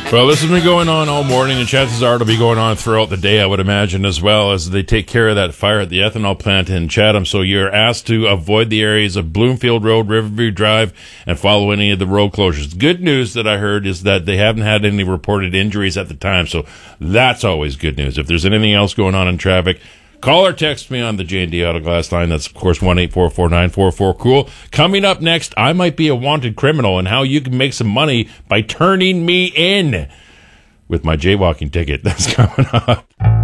Well, this has been going on all morning, and chances are it'll be going on throughout the day, I would imagine, as well, as they take care of that fire at the ethanol plant in Chatham. So you're asked to avoid the areas of Bloomfield Road, Riverview Drive, and follow any of the road closures. Good news that I heard is that they haven't had any reported injuries at the time, so that's always good news. If there's anything else going on in traffic, call or text me on the J&D Auto Glass line. That's, of course, 1-844-944-COOL. Coming up next, I might be a wanted criminal and how you can make some money by turning me in with my jaywalking ticket. That's coming up.